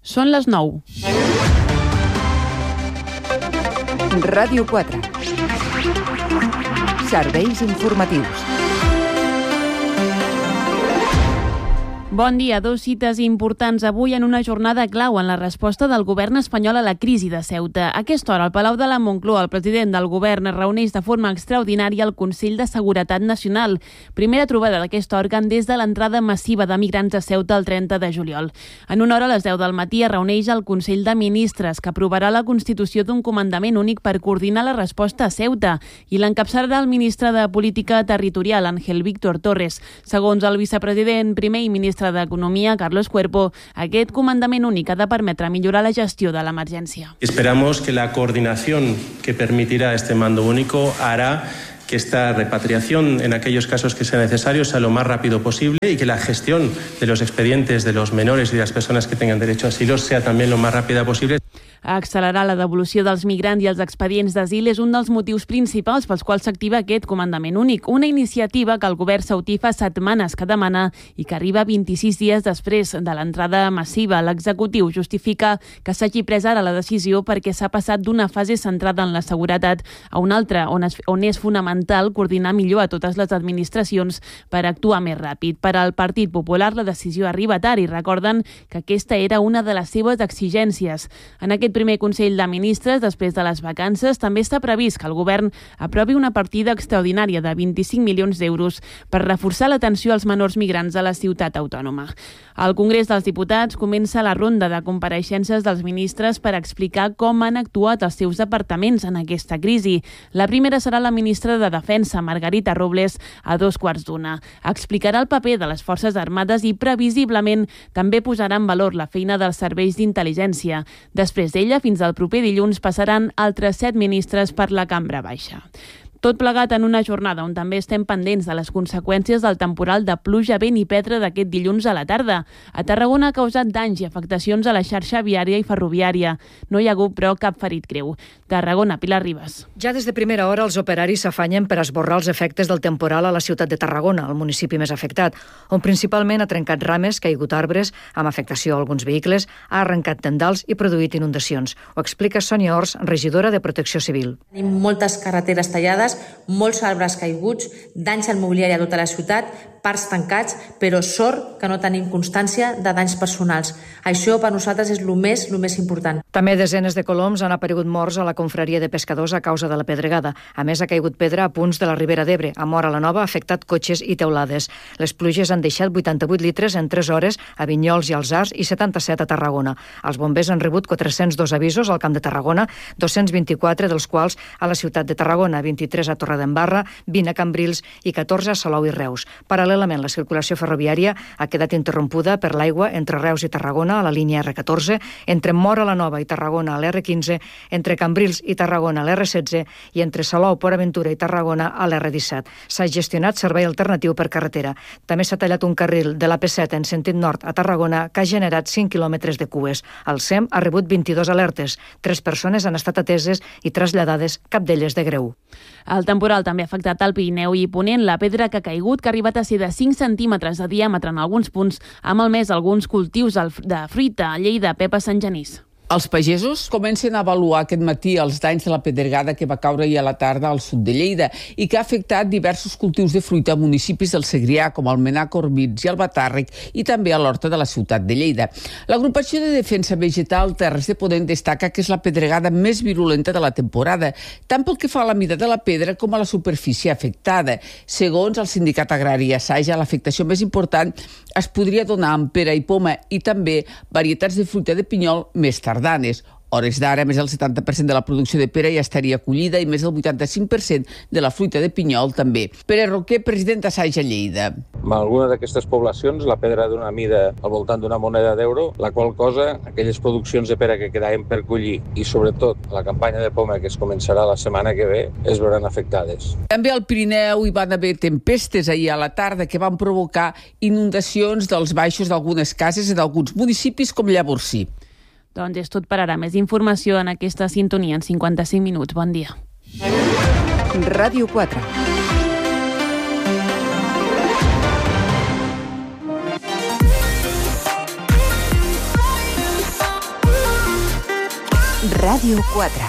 Són les 9. Ràdio 4. Serveis informatius. Bon dia. 2 cites importants avui en una jornada clau en la resposta del govern espanyol a la crisi de Ceuta. A aquesta hora, al Palau de la Moncloa, el president del govern es reuneix de forma extraordinària al Consell de Seguretat Nacional. Primera trobada d'aquest òrgan des de l'entrada massiva de migrants a Ceuta el 30 de juliol. En una hora, a les 10 del matí, es reuneix el Consell de Ministres, que aprovarà la constitució d'un comandament únic per coordinar la resposta a Ceuta, i l'encapçalarà el ministre de Política Territorial, Ángel Víctor Torres. Segons el vicepresident primer i ministre d'Economia, Carlos Cuerpo, aquest comandament únic ha de permetre millorar la gestió de l'emergència. Esperamos que la coordinación que permitirá este mando único hará que esta repatriación en aquellos casos que sea necesario sea lo más rápido posible y que la gestión de los expedientes de los menores y de las personas que tengan derecho a asilo sea también lo más rápida posible. Accelerar la devolució dels migrants i els expedients d'asil és un dels motius principals pels quals s'activa aquest comandament únic, una iniciativa que el govern saudí fa setmanes que demana i que arriba 26 dies després de l'entrada massiva. L'executiu justifica que s'hagi pres ara la decisió perquè s'ha passat d'una fase centrada en la seguretat a una altra, on és fonamental coordinar millor a totes les administracions per actuar més ràpid. Per al Partit Popular, la decisió arriba tard i recorden que aquesta era una de les seves exigències. En aquest primer Consell de Ministres, després de les vacances, també està previst que el govern aprovi una partida extraordinària de 25 milions d'euros per reforçar l'atenció als menors migrants a la ciutat autònoma. Al Congrés dels Diputats comença la ronda de compareixences dels ministres per explicar com han actuat els seus departaments en aquesta crisi. La primera serà la ministra de Defensa, Margarita Robles, a 2:15. Explicarà el paper de les Forces Armades i, previsiblement, també posarà en valor la feina dels serveis d'intel·ligència. Després d'ella, fins al proper dilluns, passaran altres 7 ministres per la cambra baixa. Tot plegat en una jornada on també estem pendents de les conseqüències del temporal de pluja, vent i pedra d'aquest dilluns a la tarda. A Tarragona ha causat danys i afectacions a la xarxa viària i ferroviària. No hi ha hagut, però, cap ferit greu. Tarragona, Pilar Ribas. Ja des de primera hora els operaris s'afanyen per esborrar els efectes del temporal a la ciutat de Tarragona, el municipi més afectat, on principalment ha trencat rames, caigut arbres, amb afectació a alguns vehicles, ha arrencat tendals i produït inundacions. Ho explica Sònia Ors, regidora de Protecció Civil. Tenim moltes carreteres tallades, molts arbres caiguts, danys al mobiliari a tota la ciutat, parcs tancats, però sort que no tenim constància de danys personals. Això per nosaltres és el més important. També desenes de coloms han aparegut morts a la confraria de pescadors a causa de la pedregada. A més, ha caigut pedra a punts de la Ribera d'Ebre. A Móra la Nova ha afectat cotxes i teulades. Les pluges han deixat 88 litres en 3 hores a Vinyols i als Arcs i 77 a Tarragona. Els bombers han rebut 402 avisos al Camp de Tarragona, 224 dels quals a la ciutat de Tarragona, 23 a Torredembarra, 20 a Cambrils i 14 a Salou i Reus. Paral·lelament, la circulació ferroviària ha quedat interrompuda per l'aigua entre Reus i Tarragona a la línia R14, entre Móra la Nova i Tarragona a l'R15, entre Cambrils i Tarragona a l'R16 i entre Salou, Port Aventura i Tarragona a l'R17. S'ha gestionat servei alternatiu per carretera. També s'ha tallat un carril de l'AP7 en sentit nord a Tarragona que ha generat 5 quilòmetres de cues. El SEM ha rebut 22 alertes. 3 persones han estat ateses i traslladades, cap d'elles de greu. El temporal també ha afectat el Pirineu i Ponent. La pedra que ha caigut, que ha arribat a ser de 5 centímetres de diàmetre en alguns punts, ha malmès alguns cultius de fruita a Lleida. Pepa Sant Genís. Els pagesos comencen a avaluar aquest matí els danys de la pedregada que va caure ahir a la tarda al sud de Lleida i que ha afectat diversos cultius de fruita a municipis del Segrià, com Almenar, Corbins i Albatàrrec, i també a l'horta de la ciutat de Lleida. L'agrupació de defensa vegetal Terres de Ponent destaca que és la pedregada més virulenta de la temporada, tant pel que fa a la mida de la pedra com a la superfície afectada. Segons el sindicat agrari Assaja, l'afectació més important es podria donar amb pera i poma i també varietats de fruita de pinyol més tardanes. Hores d'ara, més del 70% de la producció de pera ja estaria collida i més del 85% de la fruita de pinyol també. Pere Roquer, president d'Assaja Lleida. En alguna d'aquestes poblacions la pedra d'una mida al voltant d'una moneda d'euro, la qual cosa, aquelles produccions de pera que quedaven per collir i sobretot la campanya de poma que es començarà la setmana que ve, es veuran afectades. També al Pirineu hi van haver tempestes ahir a la tarda que van provocar inundacions dels baixos d'algunes cases i d'alguns municipis com Llavorsí. Doncs és tot per ara. Més informació en aquesta sintonia en 55 minuts. Bon dia. Ràdio 4. Ràdio 4.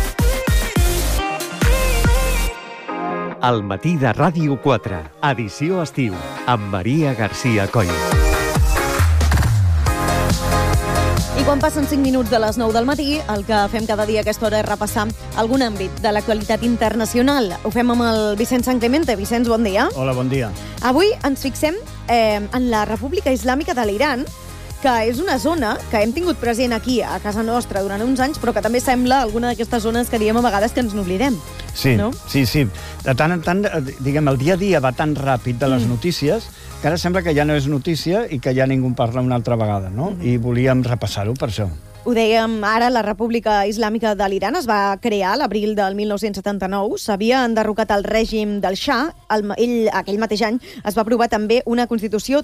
El matí de Ràdio 4, edició estiu, amb Maria Garcia Coll. I quan passen 5 minuts de les 9 del matí, el que fem cada dia a aquesta hora és repassar algun àmbit de l'actualitat internacional. Ho fem amb el Vicenç Santclemente. Vicenç, bon dia. Hola, bon dia. Avui ens fixem en la República Islàmica de l'Iran, que és una zona que hem tingut present aquí, a casa nostra, durant uns anys, però que també sembla alguna d'aquestes zones que diem a vegades que ens n'oblidem. Sí, no? sí. De tant en tant, diguem, el dia a dia va tan ràpid de les notícies que ara sembla que ja no és notícia i que ja ningú en parla una altra vegada, no? I volíem repassar-ho per això. Ho dèiem ara, la República Islàmica de l'Iran es va crear a l'abril del 1979. S'havia enderrocat el règim del Shah. Aquell mateix any es va aprovar també una Constitució